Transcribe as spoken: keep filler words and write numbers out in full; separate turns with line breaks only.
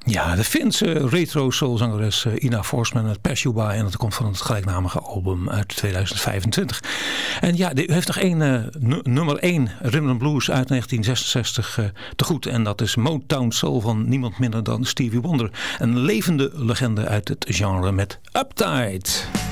Ja, de Finse retro-soulzangeres Ina Forsman met Pass You By. En dat komt van het gelijknamige album uit tweeduizend vijfentwintig. En ja, u heeft nog één uh, n- nummer één Rhythm and Blues uit negentien zesenzestig uh, te goed. En dat is Motown Soul van niemand minder dan Stevie Wonder. Een levende legende uit het genre met Uptight.